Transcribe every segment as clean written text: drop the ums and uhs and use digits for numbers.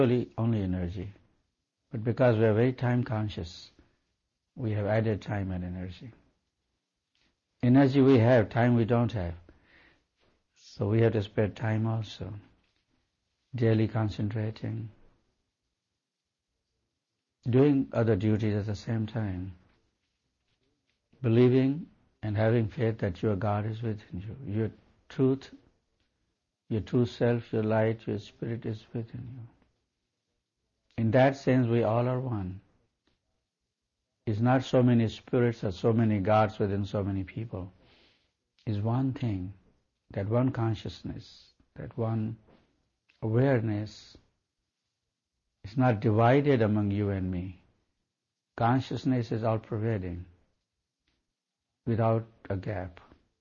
only energy. But because we are very time conscious, we have added time and energy. Energy we have, time we don't have. So we have to spend time also, daily concentrating, doing other duties at the same time, believing and having faith that your God is within you. Your truth, your true self, your light, your spirit is within you. In that sense, we all are one. It's not so many spirits or so many gods within so many people. It's one thing, that one consciousness, that one awareness is not divided among you and me. Consciousness is all-pervading, without a gap.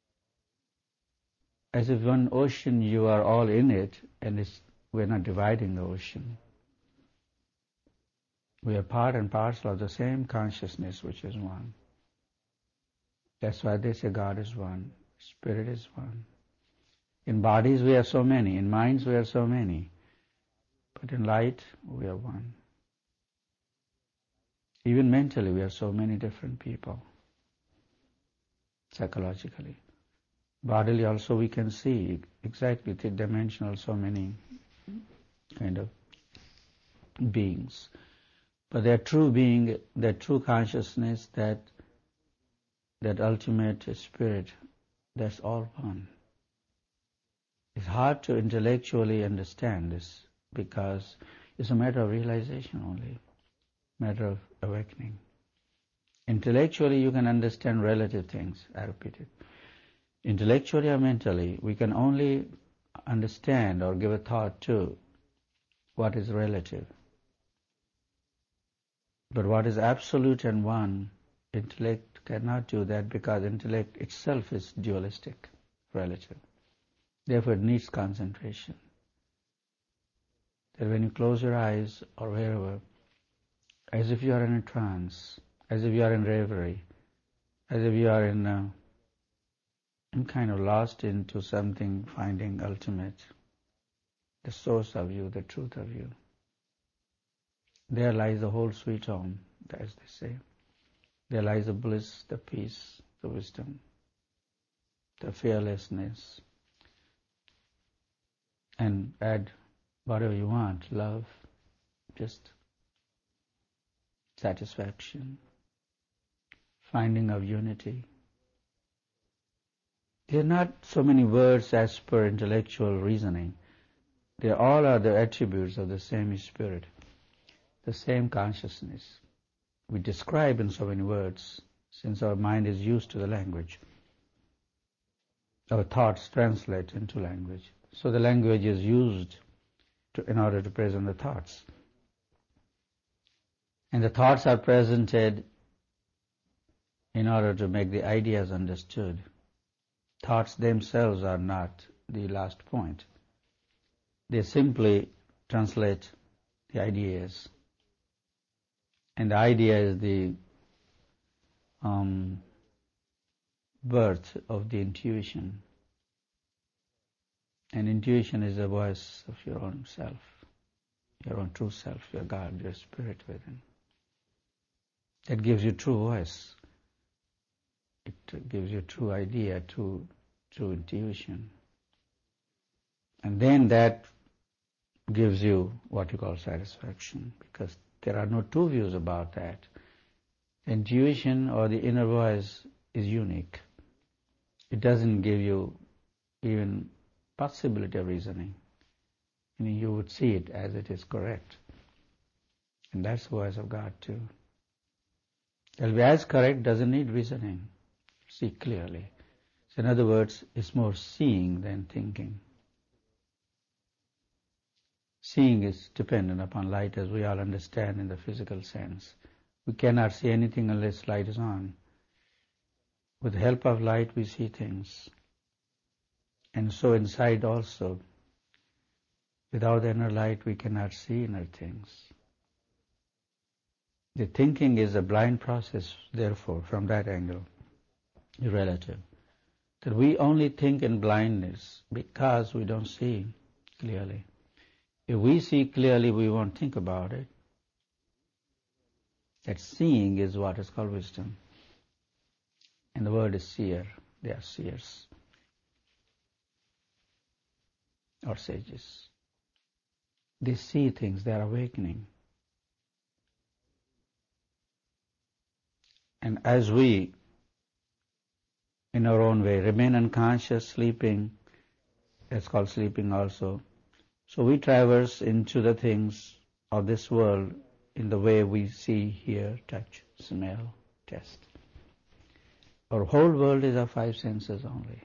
As if one ocean, you are all in it, and we're not dividing the ocean. We are part and parcel of the same consciousness which is one. That's why they say God is one, Spirit is one. In bodies we are so many, in minds we are so many, but in light we are one. Even mentally we are so many different people, psychologically. Bodily also we can see exactly three-dimensional, so many kind of beings. But their true being, their true consciousness, that ultimate spirit, that's all one. It's hard to intellectually understand this because it's a matter of realization only, matter of awakening. Intellectually you can understand relative things, I repeat it. Intellectually or mentally, we can only understand or give a thought to what is relative. But what is absolute and one, intellect cannot do that because intellect itself is dualistic, relative. Therefore it needs concentration. That when you close your eyes or wherever, as if you are in a trance, as if you are in reverie, as if you are in kind of lost into something, finding ultimate, the source of you, the truth of you. There lies the whole sweet home, as they say. There lies the bliss, the peace, the wisdom, the fearlessness. And add whatever you want, love, just satisfaction, finding of unity. They are not so many words as per intellectual reasoning. They all are the attributes of the same spirit, the same consciousness. We describe in so many words, since our mind is used to the language. Our thoughts translate into language. So the language is used in order to present the thoughts. And the thoughts are presented in order to make the ideas understood. Thoughts themselves are not the last point. They simply translate the ideas. And the idea is the birth of the intuition. And intuition is the voice of your own self, your own true self, your God, your spirit within. That gives you true voice. It gives you true idea, true intuition. And then that gives you what you call satisfaction, because there are no two views about that. Intuition or the inner voice is unique. It doesn't give you even possibility of reasoning. You would see it as it is correct. And that's the voice of God too. It'll be as correct, doesn't need reasoning. See clearly. So in other words, it's more seeing than thinking. Seeing is dependent upon light, as we all understand in the physical sense. We cannot see anything unless light is on. With the help of light we see things. And so inside also, without inner light we cannot see inner things. The thinking is a blind process, therefore, from that angle, relative. That we only think in blindness because we don't see clearly. If we see clearly, we won't think about it. That seeing is what is called wisdom. And the word is seer. They are seers or sages. They see things, they are awakening. And as we, in our own way, remain unconscious, sleeping, that's called sleeping also. So we traverse into the things of this world in the way we see, hear, touch, smell, taste. Our whole world is our five senses only.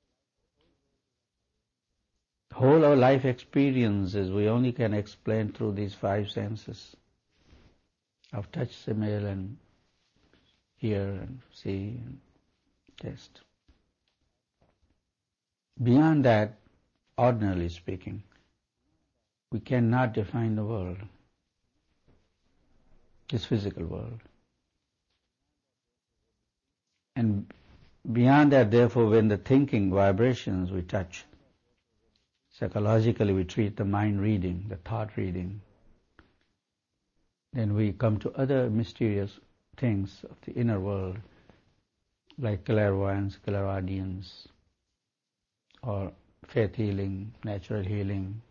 Whole our life experiences we only can explain through these five senses of touch, smell, and hear, and see, and taste. Beyond that, ordinarily speaking, we cannot define the world, this physical world. And beyond that, therefore, when the thinking vibrations we touch, psychologically we treat the mind reading, the thought reading, then we come to other mysterious things of the inner world, like clairvoyance, clairaudience, or faith healing, natural healing,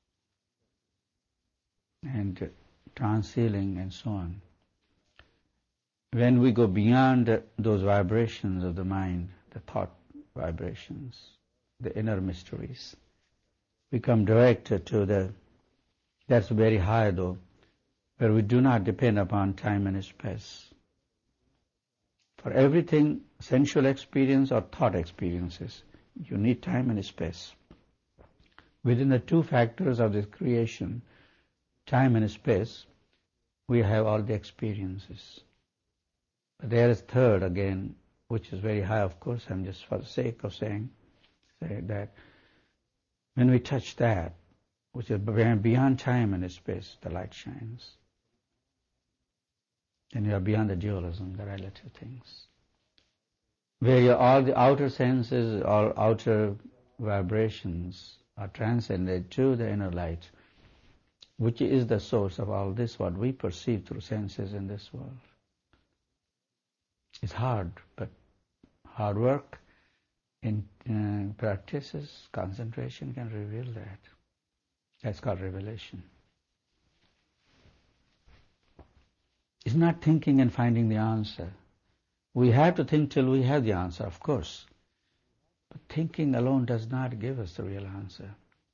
and trance healing, and so on. When we go beyond those vibrations of the mind, the thought vibrations, the inner mysteries, we come directed to that's very high though, where we do not depend upon time and space. For everything, sensual experience or thought experiences, you need time and space. Within the two factors of this creation, time and space, we have all the experiences. But there is third again, which is very high, of course. I'm just for the sake of saying that when we touch that, which is beyond time and space, the light shines. Then you are beyond the dualism, the relative things. Where all the outer senses, all outer vibrations are transcended to the inner light, which is the source of all this, what we perceive through senses in this world. It's hard, but hard work in practices, concentration can reveal that. That's called revelation. It's not thinking and finding the answer. We have to think till we have the answer, of course. But thinking alone does not give us the real answer.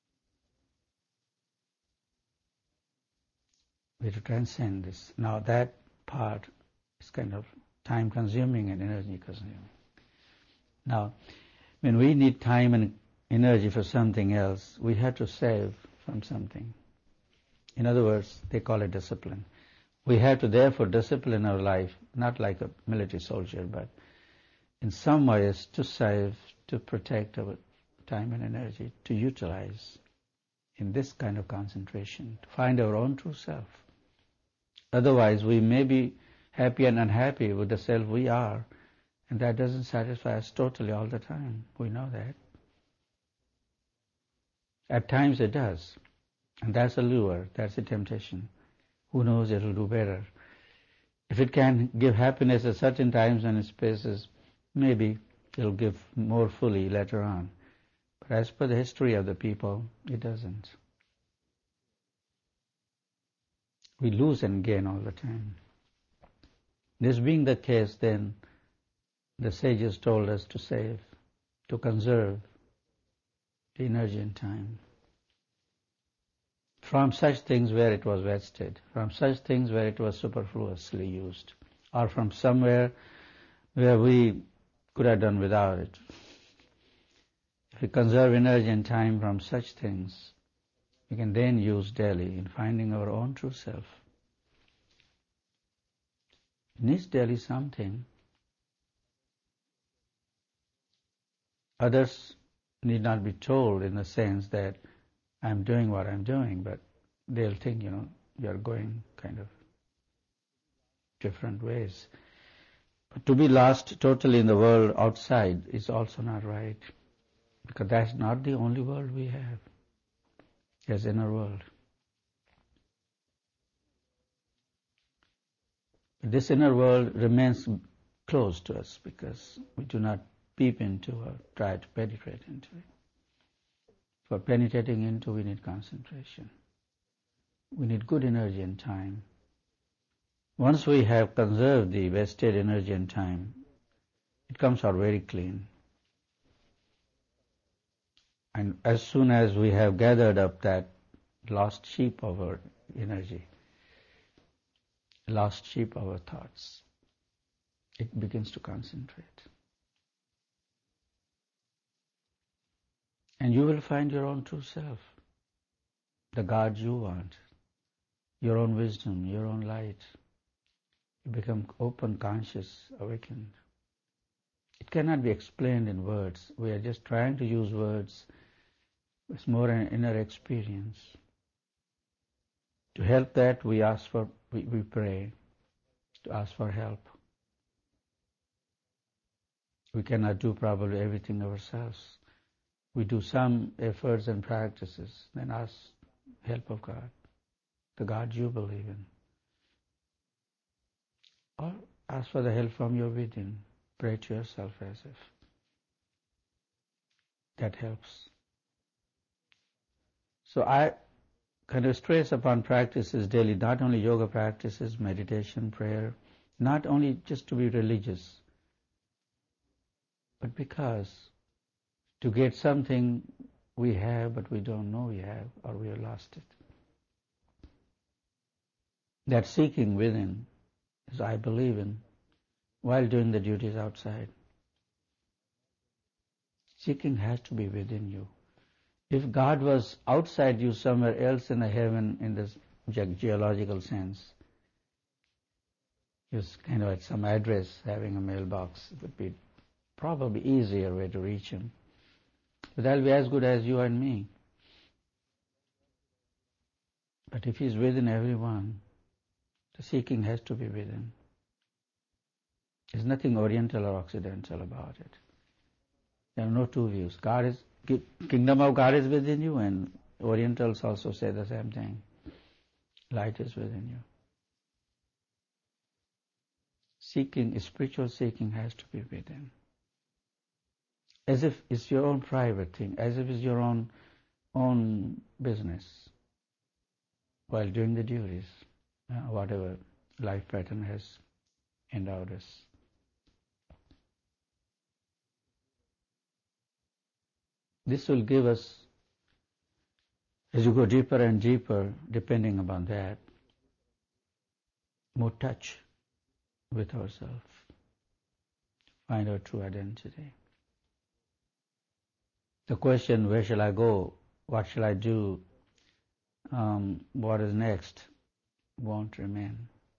We have to transcend this. Now that part is kind of time-consuming and energy-consuming. Now, when we need time and energy for something else, we have to save from something. In other words, they call it discipline. We have to therefore discipline our life, not like a military soldier, but in some ways to save, to protect our time and energy, to utilize in this kind of concentration, to find our own true self. Otherwise, we may be happy and unhappy with the self we are, and that doesn't satisfy us totally all the time. We know that. At times it does, and that's a lure, that's a temptation. Who knows, it will do better. If it can give happiness at certain times and spaces, maybe it will give more fully later on. But as per the history of the people, it doesn't. We lose and gain all the time. This being the case, then, the sages told us to save, to conserve the energy and time from such things where it was wasted, from such things where it was superfluously used, or from somewhere where we could have done without it. If we conserve energy and time from such things, we can then use daily in finding our own true self. It needs daily something. Others need not be told in the sense that I'm doing what I'm doing, but they'll think, you're going kind of different ways. But to be lost totally in the world outside is also not right, because that's not the only world we have. There's inner world. This inner world remains closed to us because we do not peep into or try to penetrate into it. For penetrating into, we need concentration. We need good energy and time. Once we have conserved the wasted energy and time, it comes out very clean. And as soon as we have gathered up that lost sheep of our energy, lost sheep of our thoughts, it begins to concentrate. And you will find your own true self, the God you want, your own wisdom, your own light. You become open, conscious, awakened. It cannot be explained in words. We are just trying to use words. It's more an inner experience. To help that, we pray to ask for help. We cannot do probably everything ourselves. We do some efforts and practices, then ask help of God, the God you believe in. Or ask for the help from your within. Pray to yourself as if. That helps. So I kind of stress upon practices daily, not only yoga practices, meditation, prayer, not only just to be religious, but because to get something we have but we don't know we have, or we have lost it. That seeking within is I believe in while doing the duties outside. Seeking has to be within you. If God was outside you somewhere else in the heaven in this geological sense, he was kind of at some address having a mailbox, it would be probably easier way to reach him. But that'll be as good as you and me. But if he's within everyone, the seeking has to be within. There's nothing Oriental or Occidental about it. There are no two views. Kingdom of God is within you, and Orientals also say the same thing. Light is within you. Seeking, spiritual seeking has to be within. As if it's your own private thing, as if it's your own business, while doing the duties, whatever life pattern has endowed us. This will give us, as you go deeper and deeper, depending upon that, more touch with ourselves, find our true identity. The question, where shall I go, what shall I do, what is next, won't remain.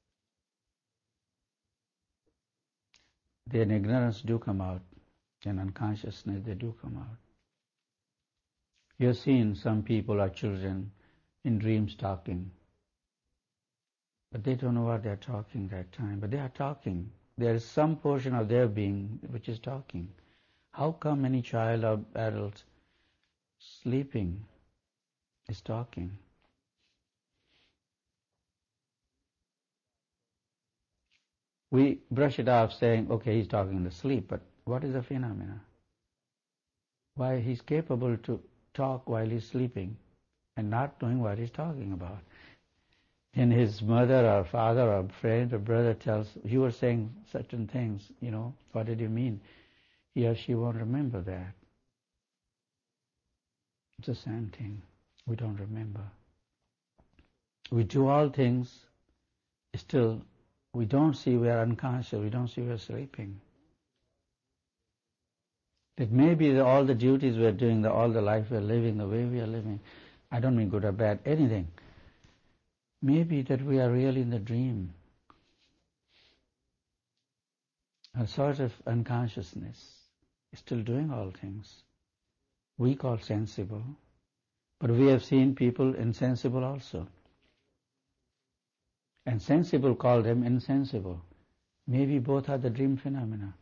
Then ignorance do come out, and unconsciousness, they do come out. You have seen some people or children in dreams talking, but they don't know what they are talking that time, but they are talking. There is some portion of their being which is talking. How come any child or adult sleeping is talking? We brush it off saying, okay, he's talking in the sleep, but what is the phenomena? Why he's capable to talk while he's sleeping and not knowing what he's talking about. And his mother or father or friend or brother tells, you were saying certain things, what did you mean? He or she won't remember that. It's the same thing. We don't remember. We do all things, still we don't see we are unconscious, we don't see we are sleeping. That maybe all the duties we are doing, all the life we are living, the way we are living, I don't mean good or bad, anything. Maybe that we are really in the dream. A sort of unconsciousness, still doing all things. We call sensible, but we have seen people insensible also. And sensible call them insensible. Maybe both are the dream phenomena.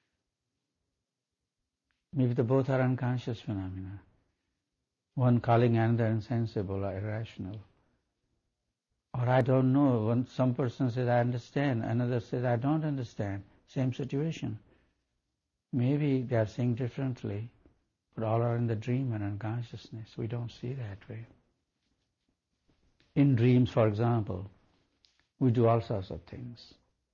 Maybe the both are unconscious phenomena. One calling another insensible or irrational. Or I don't know. When some person says, I understand, another says, I don't understand. Same situation. Maybe they are seeing differently, but all are in the dream and unconsciousness. We don't see that way. In dreams, for example, we do all sorts of things.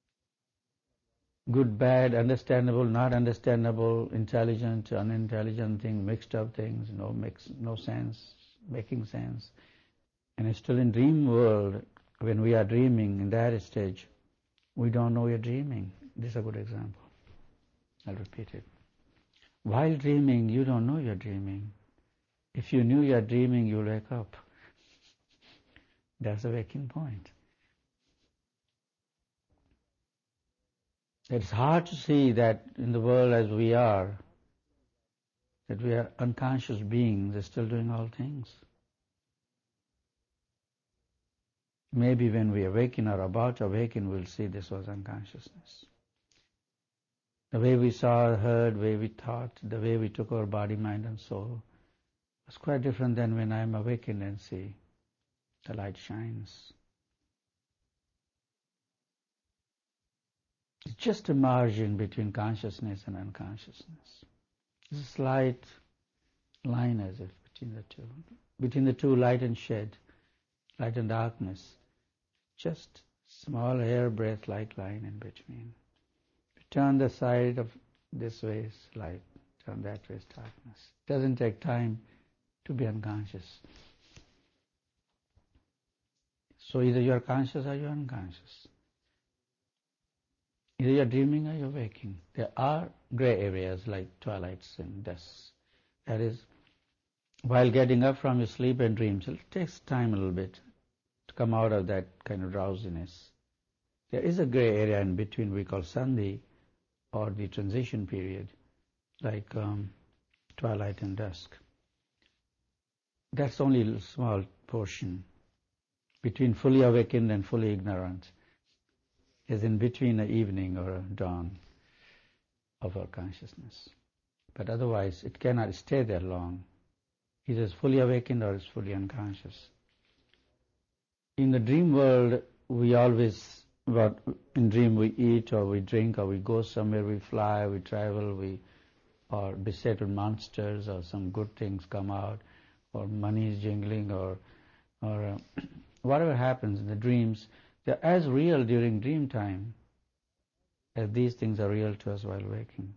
Good, bad, understandable, not understandable, intelligent, unintelligent things, mixed up things, no sense, making sense. And still in dream world, when we are dreaming in that stage, we don't know we are dreaming. This is a good example. I'll repeat it. While dreaming, you don't know you're dreaming. If you knew you're dreaming, you'll wake up. That's the waking point. It's hard to see that in the world as we are, that we are unconscious beings, still doing all things. Maybe when we awaken or about to awaken, we'll see this was unconsciousness. The way we saw, heard, the way we thought, the way we took our body, mind and soul was quite different than when I'm awakened and see the light shines. It's just a margin between consciousness and unconsciousness. It's a slight line as if between the two. Between the two, light and shade, light and darkness. Just small hairbreadth light line in between. Turn the side of this way is light, turn that way is darkness. It doesn't take time to be unconscious. So either you are conscious or you are unconscious. Either you are dreaming or you are waking. There are gray areas like twilights and dusks. That is, while getting up from your sleep and dreams, it takes time a little bit to come out of that kind of drowsiness. There is a gray area in between we call sandhi, or the transition period, like twilight and dusk. That's only a small portion between fully awakened and fully ignorant, is in between an evening or a dawn of our consciousness. But otherwise, it cannot stay there long. Either it's fully awakened or it's fully unconscious. In the dream world, we always, in dream we eat or we drink or we go somewhere, we fly, we travel, we are beset with monsters or some good things come out, or money is jingling, or whatever happens in the dreams, they're as real during dream time as these things are real to us while waking.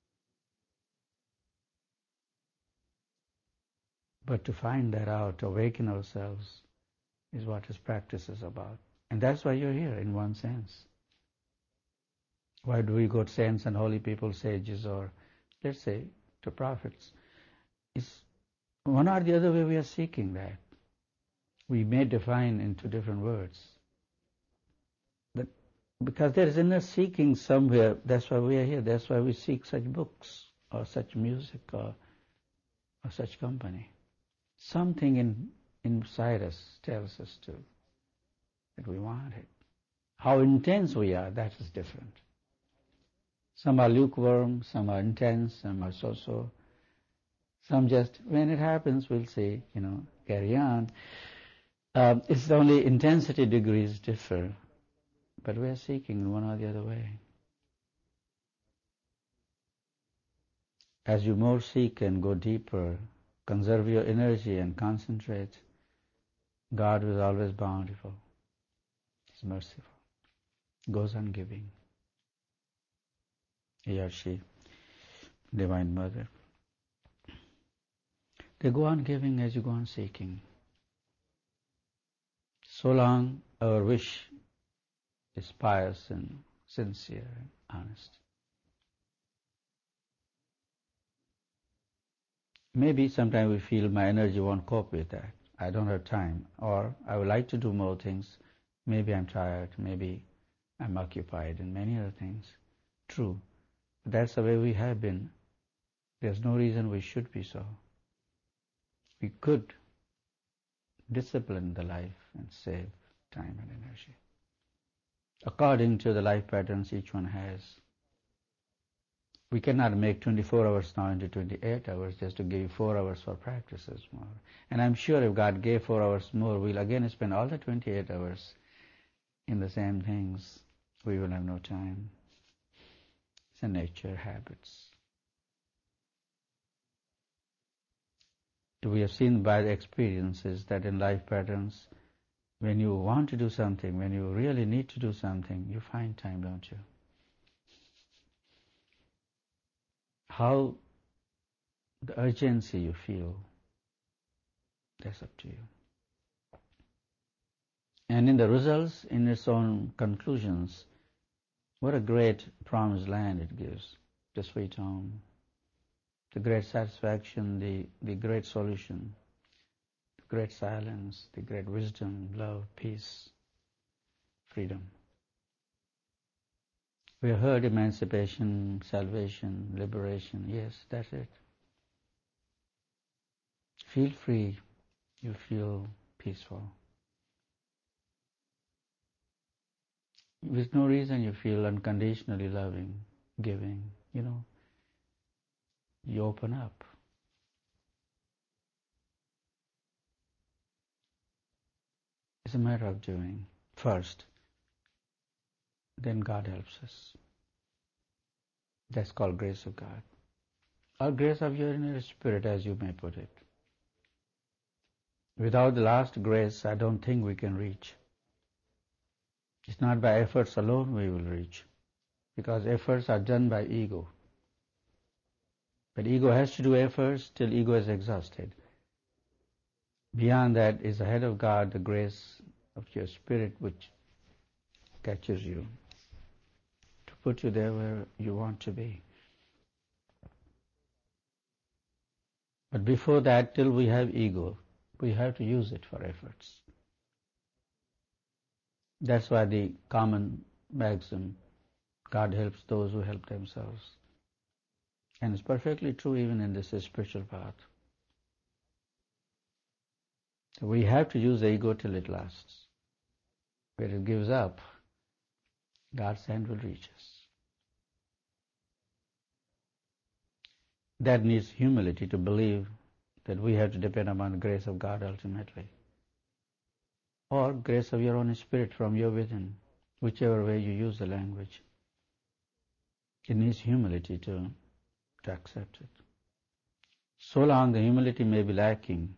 But to find that out, to awaken ourselves, is what this practice is about. And that's why you're here, in one sense. Why do we go to saints and holy people, sages, or let's say to prophets? It's one or the other way we are seeking that. We may define into different words. But because there is inner seeking somewhere, that's why we are here. That's why we seek such books, or such music, or such company. Something inside us tells us that we want it. How intense we are, that is different. Some are lukewarm, some are intense, some are so-so. Some just, when it happens, we'll say, carry on. It's only intensity degrees differ, but we are seeking in one or the other way. As you more seek and go deeper, conserve your energy and concentrate, God is always bountiful. He's merciful. Goes on giving. He or she, Divine Mother. They go on giving as you go on seeking. So long our wish is pious and sincere and honest. Maybe sometimes we feel my energy won't cope with that. I don't have time. Or I would like to do more things. Maybe I'm tired. Maybe I'm occupied in many other things. True. But that's the way we have been. There's no reason we should be so. We could discipline the life and save time and energy according to the life patterns each one has. We cannot make 24 hours now into 28 hours just to give you 4 hours for practices more. And I'm sure if God gave 4 hours more, we'll again spend all the 28 hours in the same things. We will have no time. It's a nature, habits. We have seen by the experiences that in life patterns, when you want to do something, when you really need to do something, you find time, don't you? How the urgency you feel, that's up to you. And in the results, in its own conclusions, what a great promised land it gives, the sweet home, the great satisfaction, the great solution, the great silence, the great wisdom, love, peace, freedom. We have heard emancipation, salvation, liberation. Yes, that's it. Feel free, you feel peaceful. With no reason you feel unconditionally loving, giving, you open up. It's a matter of doing first, then God helps us. That's called grace of God. Or grace of your inner spirit, as you may put it. Without the last grace, I don't think we can reach. It's not by efforts alone we will reach, because efforts are done by ego. But ego has to do efforts till ego is exhausted. Beyond that is the head of God, the grace of your spirit which catches you to put you there where you want to be. But before that, till we have ego, we have to use it for efforts. That's why the common maxim, God helps those who help themselves. And it's perfectly true even in this spiritual path. So we have to use the ego till it lasts. When it gives up, God's hand will reach us. That needs humility to believe that we have to depend upon the grace of God ultimately. Or grace of your own spirit from your within, whichever way you use the language. It needs humility to accept it. So long the humility may be lacking,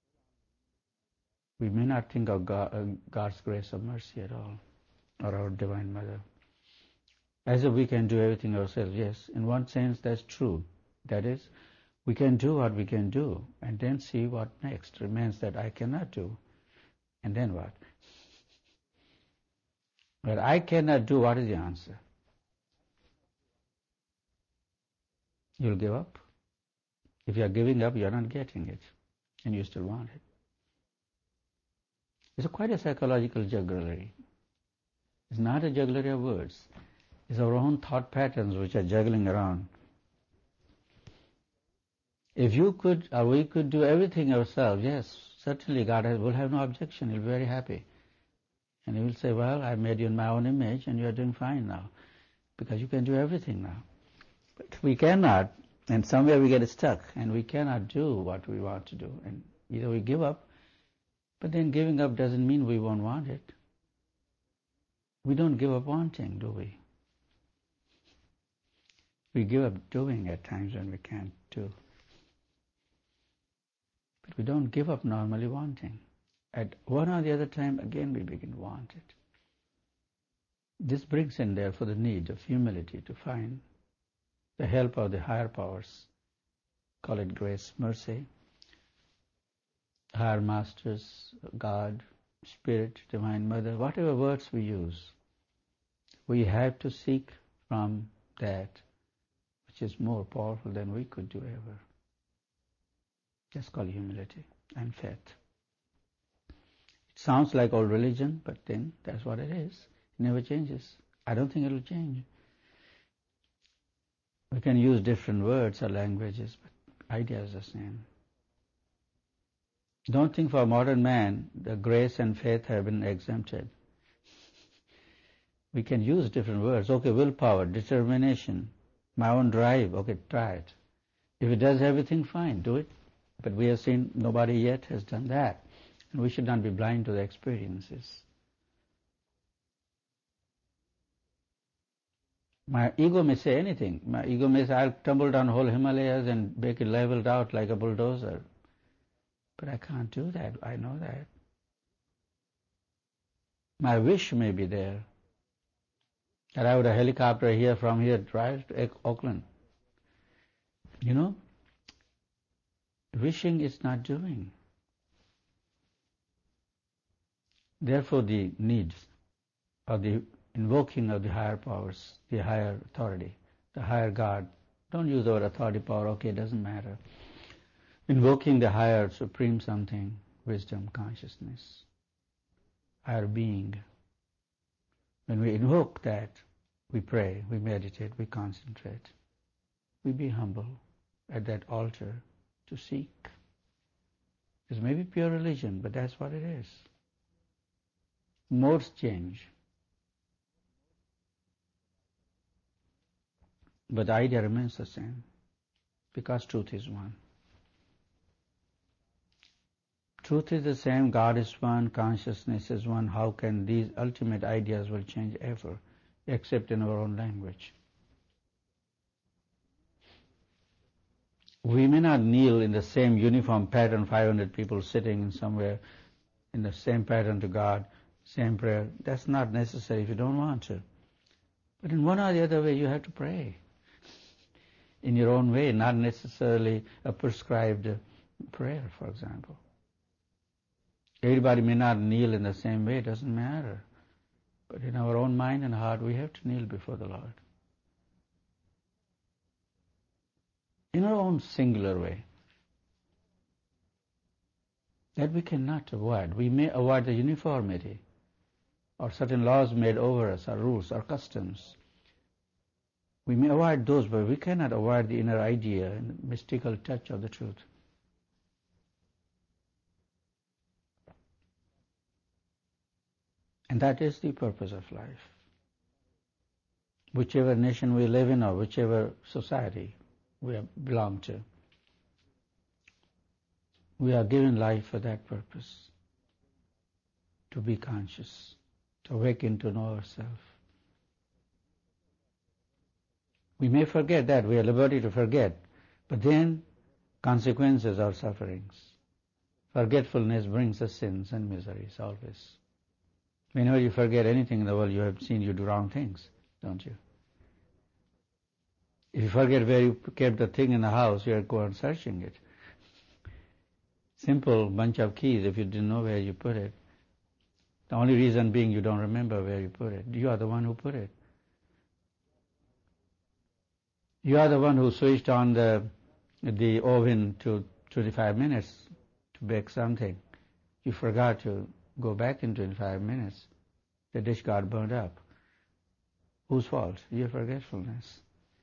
we may not think of God's grace of mercy at all, or our Divine Mother. As if we can do everything ourselves. Yes, in one sense that's true. That is, we can do what we can do, and then see what next remains that I cannot do. And then what? But I cannot do, what is the answer? You'll give up. If you are giving up, you are not getting it, and you still want it. It's quite a psychological jugglery. It's not a jugglery of words. It's our own thought patterns which are juggling around. If you could, or we could do everything ourselves, yes, certainly God will have no objection. He'll be very happy. And He will say, well, I made you in my own image and you are doing fine now, because you can do everything now. But we cannot, and somewhere we get stuck, and we cannot do what we want to do. And either we give up, but then giving up doesn't mean we won't want it. We don't give up wanting, do we? We give up doing at times when we can't do. But we don't give up normally wanting. At one or the other time, again we begin to want it. This brings in therefore the need of humility to find the help of the higher powers. Call it grace, mercy, higher masters, God, Spirit, Divine Mother, whatever words we use. We have to seek from that which is more powerful than we could do ever. That's called humility and faith. It sounds like old religion, but then that's what it is. It never changes. I don't think it will change. We can use different words or languages, but idea is the same. Don't think for modern man the grace and faith have been exempted. We can use different words. Okay, willpower, determination, my own drive. Okay, try it. If it does everything, fine, do it. But we have seen nobody yet has done that. And we should not be blind to the experiences. My ego may say anything. My ego may say, I'll tumble down whole Himalayas and make it leveled out like a bulldozer. But I can't do that. I know that. My wish may be there. That I would a helicopter here from here drive to Auckland. You know, wishing is not doing. Therefore the needs of the invoking of the higher powers, the higher authority, the higher God. Don't use the word authority, power, okay, it doesn't matter. Invoking the higher supreme something, wisdom, consciousness, higher being. When we invoke that, we pray, we meditate, we concentrate. We be humble at that altar to seek. It may be pure religion, but that's what it is. Modes change. But the idea remains the same, because truth is one. Truth is the same, God is one, consciousness is one. How can these ultimate ideas will change ever, except in our own language? We may not kneel in the same uniform pattern, 500 people sitting in somewhere in the same pattern to God, same prayer. That's not necessary if you don't want to. But in one or the other way, you have to pray. In your own way, not necessarily a prescribed prayer, for example. Everybody may not kneel in the same way, it doesn't matter. But in our own mind and heart, we have to kneel before the Lord. In our own singular way. That we cannot avoid. We may avoid the uniformity, or certain laws made over us, or rules, or customs. We may avoid those, but we cannot avoid the inner idea and the mystical touch of the truth. And that is the purpose of life. Whichever nation we live in or whichever society we belong to, we are given life for that purpose. To be conscious, to awaken to know ourselves. We may forget that, we have liberty to forget, but then consequences are sufferings. Forgetfulness brings us sins and miseries always. Whenever you forget anything in the world, you have seen you do wrong things, don't you? If you forget where you kept the thing in the house, you are going searching it. Simple bunch of keys, if you didn't know where you put it. The only reason being you don't remember where you put it. You are the one who put it. You are the one who switched on the oven to 25 minutes to bake something. You forgot to go back in 25 minutes. The dish got burned up. Whose fault? Your forgetfulness.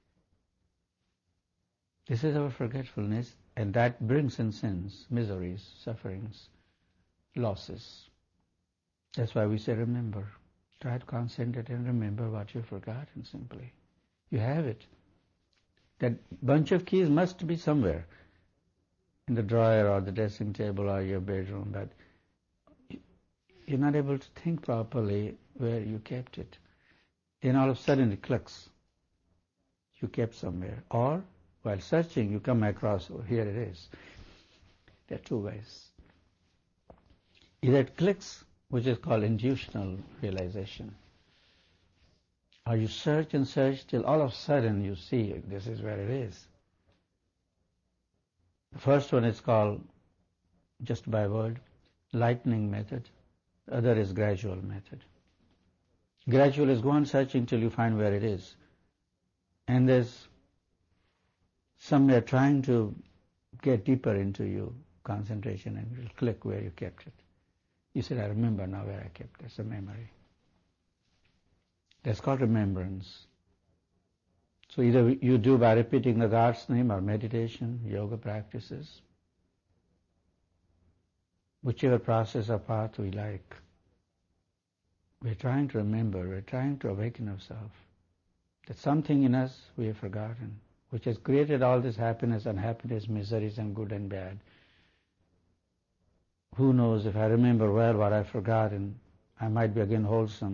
This is our forgetfulness, and that brings in sins, miseries, sufferings, losses. That's why we say remember. Try to concentrate and remember what you've forgotten simply. You have it. That bunch of keys must be somewhere, in the drawer or the dressing table or your bedroom, but you're not able to think properly where you kept it. Then all of a sudden it clicks. You kept somewhere. Or, while searching, you come across, oh, here it is. There are two ways. Either it clicks, which is called intuitional realization. Or you search and search till all of a sudden you see this is where it is. The first one is called, just by word, lightning method. The other is gradual method. Gradual is go on searching till you find where it is. And there's somewhere trying to get deeper into your concentration and you'll click where you kept it. You said, I remember now where I kept it. It's a memory. That's called remembrance. So either you do by repeating the God's name or meditation, yoga practices, whichever process or path we like. We're trying to remember, we're trying to awaken ourselves. That something in us we have forgotten, which has created all this happiness, unhappiness, miseries and good and bad. Who knows, if I remember well what I've forgotten, I might be again wholesome.